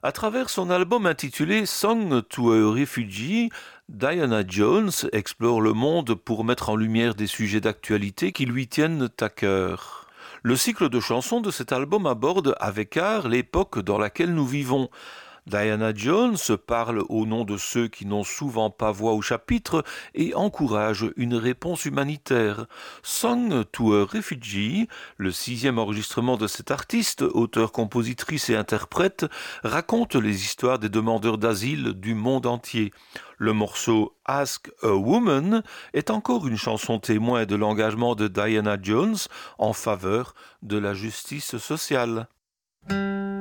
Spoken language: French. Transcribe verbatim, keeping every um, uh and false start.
À travers son album intitulé Song to a Refugee, Diana Jones explore le monde pour mettre en lumière des sujets d'actualité qui lui tiennent à cœur. Le cycle de chansons de cet album aborde avec art l'époque dans laquelle nous vivons. Diana Jones parle au nom de ceux qui n'ont souvent pas voix au chapitre et encourage une réponse humanitaire. Song to a Refugee, le sixième enregistrement de cet artiste, auteur, compositrice et interprète, raconte les histoires des demandeurs d'asile du monde entier. Le morceau Ask a Woman est encore une chanson témoin de l'engagement de Diana Jones en faveur de la justice sociale.